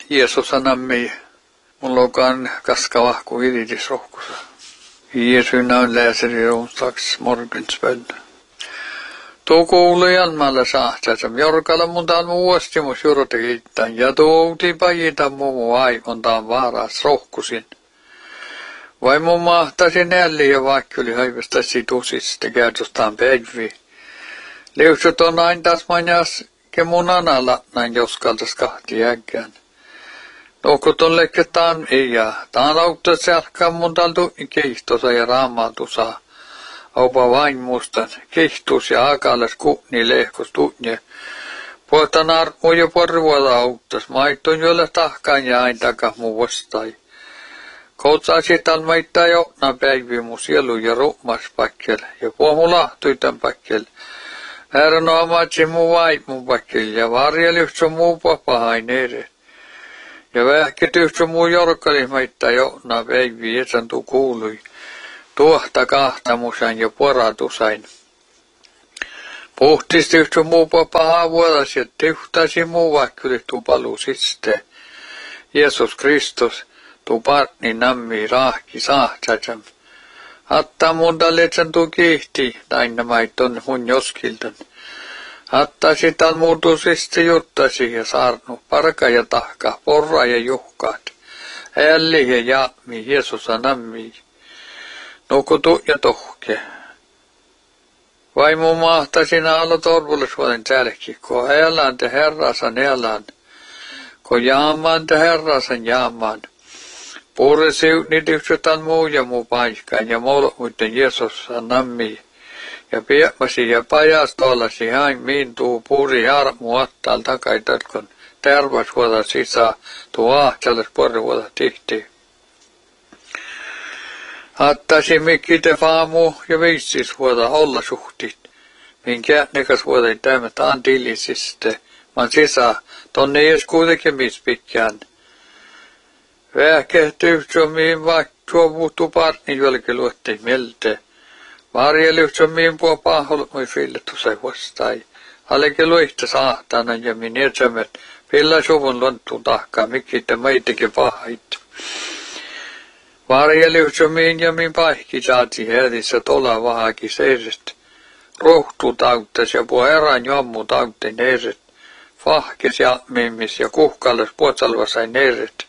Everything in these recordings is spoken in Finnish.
Jeesus anammi, mulla onkaan kaskava kuin iritis rohkusa. Jeesu näin läseri onsdags morgensbön. Tuo kuului Janmalla sahtasam, jorkalla mun taan muostimus jurotekittain, ja tuouti pajita muu aikontaan vaaras rohkusin. Vai mun mahtasi nälli ja vaikka oli haivastasi tusista käytöstään päivi. Liuksut on aina taas manjas, ke mun analla näin joskaltas kahti äkkään. Nokut on lekketaan ei ja taan auttaa selkään mun taltu keihtosa ja raamatusa. Aupa vain muistan, kehtus ja akalas kuhni lehkos tunne. Puhutaan armu ja porvuota auttas, maitton joilla tahkaan ja aina takas muu vastai. Koutsaasi tal maittaa joutna päivi mun sielu ja rummas pakkel, ja puhu lahtui tämän pakkel. Äärän omatsi muu vaimun pakkel, ja varjelyhtsä muu papahain ere. Ja vähketyhtsä muu jorkkali maittaa joutna päivi, etsän tuu kuului. Tuohta kahtamusain ja poratusain. Puhtisti yhtä muu papahaa vuodas ja tyhtäsi muu vaikkyli tuu palusiste. Jeesus Kristus, tuu partni nammi rahki sahtsatsam. Hatta mun letsän tuu kihti, näin maitton mun joskiltan. Hatta sitä muutusiste juttasi ja saarnu parka ja tahka, porra ja juhkaat. Älli ja jaami, Jeesus nammi. Nukutu ja tohke. Vai mun mahtasin alla torpullisvuoden tälki, ko elän te herrasan elän, ko jaamaan te herrasan jaamaan. Puure siunit yhtään muu ja muu paikkaan ja molmuitten Jeesus nammi. Ja piemasi ja pajastolasi hain miin tuu puuri harmu attal takai tatkon tervasvuoda sisään tuu ahtsalas porvuoda tihti. Hattasi mikkite faamu ja viissis vuoda olla suhtit. Minkä nekas vuoda tämmötä antillisiste. Man sisä, tonne ees kuitenkin mis pitkään. Vähkehtyy mihin vaikka tuo muuttuu partni jolke luotti mielte. Varjelyhtsä mihin puo paholut mui fillettu sai vastai. Aleke luihta saatana ja min etsämät. Pilla suvun lonttuun tahkaa mikkite meitekin pahait. Varjelyhtsömiin ja min paikki saati herissä tola vahaki seiset. Rohtu tauttas ja puo erän jammu tautti neiset. Fahkis ja mimmis ja kuhkallas puotsalva sai neiset.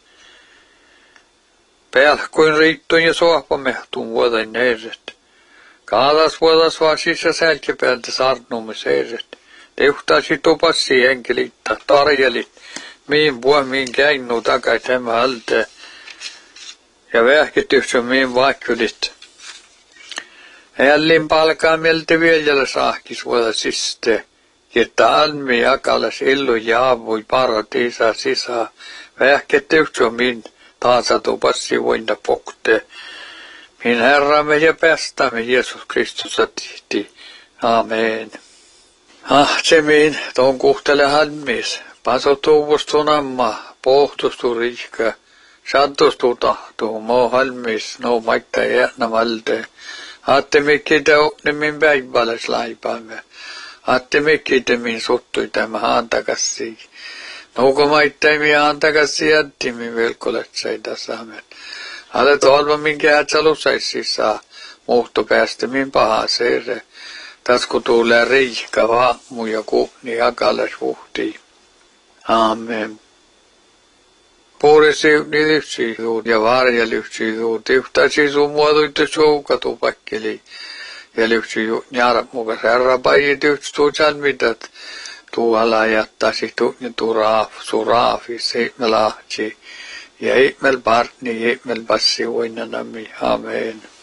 Pelkuin riittun ja sohpamehtuun vuoden neiset. Kaadas vuodas vaan sisä sälkipäältä sarnumme seiset. Tehtasi tupassi enkelitta tarjelit. Miin puo miin käinnu takai tämä alta. Ja vähketyksä mihin vaikkylit. Ällin palkaan mieltä vielä saahkis vuoda siste. Että almi akalas illu jaavui paratiisa sisään. Vähketyksä mihin taasatu passi voinda pokte. Min Herramme ja päästämme Jeesus Kristus tihti. Amen. Ahtsemin ton kuhtele halmis. Paso tuuvustun amma. Pohtustu riikka. Santustu tahtuu, moo halmis, no maikta jäänä valte. Aatte mikkite okne min päiväläs laipaamme. Aatte mikkite min suttui tämä haantakassi. Nouko maittaimi haantakassi jätti min velkoletsäitä saamen. Ale tolva min käätsalusaississa, muhto päästä min paha seere. Tasku tulee riikka vaamu ja kuhni akalas vuhtii. Amen. Puurisi lyhtsisuut ja varjelyhtsisuut, yhtäisi sun muotoitte soukatu pakkeli. Ja lyhtsisuut njärmukas herra pajit yhtstuu salmitat. Tuu ala jättäisi tuu raafi, seitmel ahtsi. Ja eimel partni, eimel passi voinanami. Amen.